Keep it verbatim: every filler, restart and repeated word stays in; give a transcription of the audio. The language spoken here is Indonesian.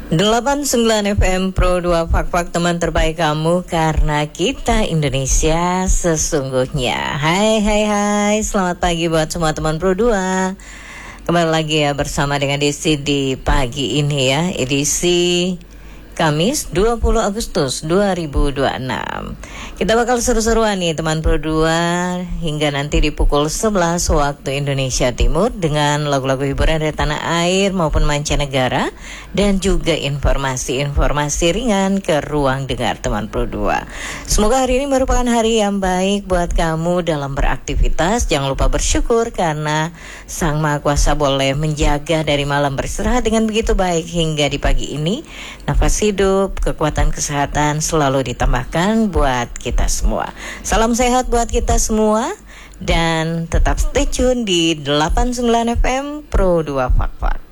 delapan puluh sembilan F M Pro dua Fak-Fak, teman terbaik kamu karena kita Indonesia sesungguhnya. Hai hai hai, selamat pagi buat semua teman Pro dua. Kembali lagi ya bersama dengan Desi di pagi ini ya, edisi Kamis dua puluh Agustus dua ribu dua puluh enam. Kita bakal seru-seruan nih teman Pro dua hingga nanti di pukul sebelas waktu Indonesia Timur dengan lagu-lagu hiburan dari tanah air maupun mancanegara dan juga informasi-informasi ringan ke ruang dengar teman Pro dua. Semoga hari ini merupakan hari yang baik buat kamu dalam beraktivitas. Jangan lupa bersyukur karena Sang Maha Kuasa boleh menjaga dari malam beristirahat dengan begitu baik hingga di pagi ini. Nafas hidup, kekuatan kesehatan selalu ditambahkan buat kita semua. Salam sehat buat kita semua dan tetap stay tune di delapan puluh sembilan F M Pro dua Fak-Fak.